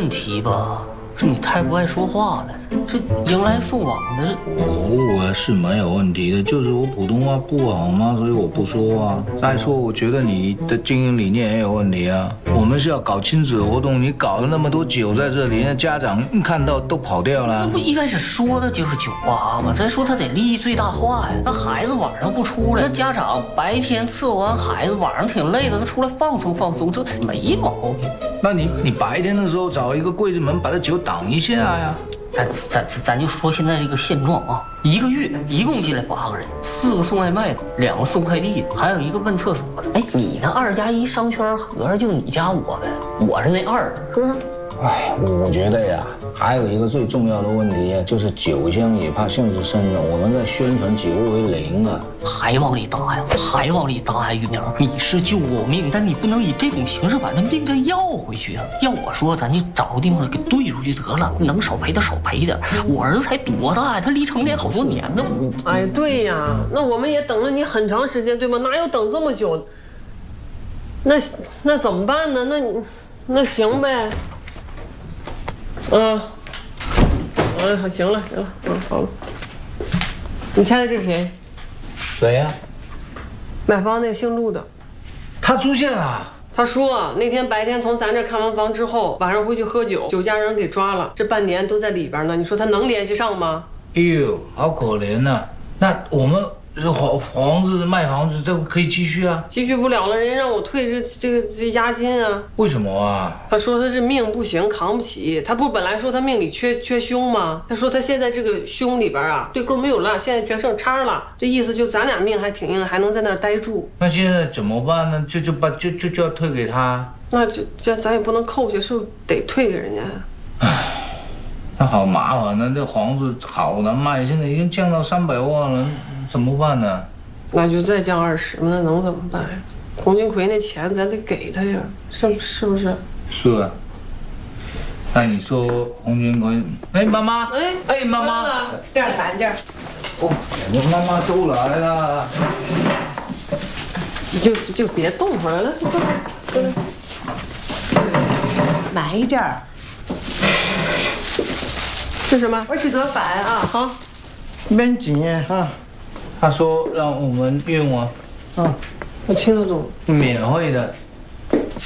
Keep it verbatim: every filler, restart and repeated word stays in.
问题吧？这你太不爱说话了，这迎来送往的。 哦，我是没有问题的，就是我普通话不好嘛，所以我不说啊。再说，我觉得你的经营理念也有问题啊。我们是要搞亲子活动，你搞了那么多酒在这里，那家长看到都跑掉了。 那不一开始说的就是酒吧吗？再说他得利益最大化呀。那孩子晚上不出来，那家长白天伺候完孩子，晚上挺累的，他出来放松放松，这没毛病。 那你你白天的时候找一个柜子门把这酒挡一下呀。 咱咱咱咱就说现在这个现状啊，一个月一共进来八个人，四个送外卖的，两个送快递的，还有一个问厕所的。哎，你那二加一商圈合着就你加我呗，我是那二，是不是？ 哎，我觉得呀，还有一个最重要的问题就是酒香也怕巷子深了，我们在宣传酒为零啊， 还往里搭呀，还往里搭呀，玉明，你是救我命，但你不能以这种形式把那命再要回去啊！要我说，咱就找个地方给兑出去得了，能少赔点少赔点。我儿子才多大呀？他离成年好多年呢。 哎，对呀，那我们也等了你很长时间，对吗？哪有等这么久？那那怎么办呢？那那行呗。嗯，嗯，行了行了，嗯，好了。你猜猜这是谁？ 谁呀？ 买房那个姓陆的。 他出现了。 他说那天白天从咱这看完房之后，晚上回去喝酒，酒家人给抓了，这半年都在里边呢。你说他能联系上吗？ 哎呦，好可怜呐、啊！那我们房房子卖房子都可以继续啊？ 继续不了了，人家让我退这这个这押金啊。 为什么啊？ 他说他这命不行，扛不起。他不本来说他命里缺缺凶吗？他说他现在这个凶里边啊，对勾没有了，现在全剩叉了。这意思就咱俩命还挺硬，还能在那儿待住。 那现在怎么办呢？就就把就就就要退给他？ 那这这咱也不能扣下，是不是得退给人家？ 唉，那好麻烦呢，这房子好难卖，现在已经降到三百万了。怎么办呢？ 那就再降二十嘛，那能怎么办呀？洪金奎那钱咱得给他呀，是是不是？ 是啊。那你说洪金奎？哎，妈妈！ 哎哎，妈妈！ 这儿慢点。 哦，我妈妈都来了。 你就就别动会儿了，来，过来，过来。 慢一点儿。 这什么？ 我去做饭啊。 好， 免钱哈。他说让我们用啊。 啊，我听得懂。 免费的。